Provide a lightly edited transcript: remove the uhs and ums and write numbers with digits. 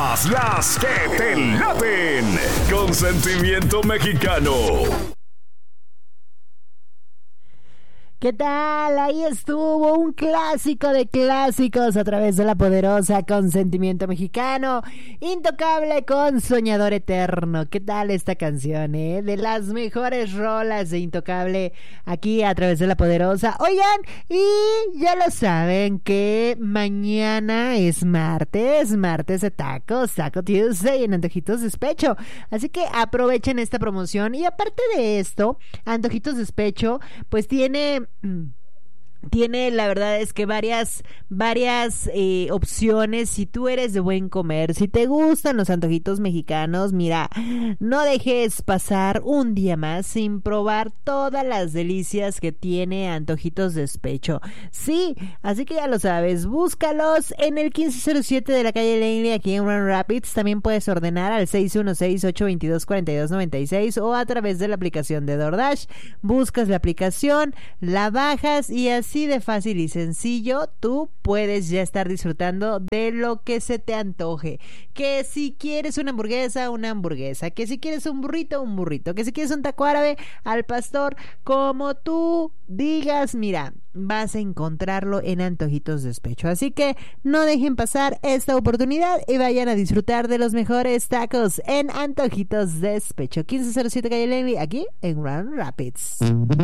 Todas las que te laten. Consentimiento mexicano. ¿Qué tal? Ahí estuvo un clásico de clásicos a través de la poderosa Consentimiento Mexicano. Intocable con Soñador Eterno. ¿Qué tal esta canción, De las mejores rolas de Intocable aquí a través de la poderosa. Oigan, y ya lo saben que mañana es martes de tacos, Taco Tuesday en Antojitos Despecho. Así que aprovechen esta promoción. Y aparte de esto, Antojitos Despecho pues tiene la verdad es que varias opciones. Si tú eres de buen comer, si te gustan los antojitos mexicanos, mira, no dejes pasar un día más sin probar todas las delicias que tiene Antojitos Despecho. Sí, así que ya lo sabes, búscalos en el 1507 de la calle Langley aquí en Grand Rapids. También puedes ordenar al 616-822-4296 o a través de la aplicación de DoorDash. Buscas la aplicación, la bajas y así de fácil y sencillo tú puedes ya estar disfrutando de lo que se te antoje. Que si quieres una hamburguesa, que si quieres un burrito, que si quieres un taco árabe al pastor, como tú digas, mira, vas a encontrarlo en Antojitos Despecho. Así que no dejen pasar esta oportunidad y vayan a disfrutar de los mejores tacos en Antojitos Despecho. 1507 calle Langley, aquí en Grand Rapids.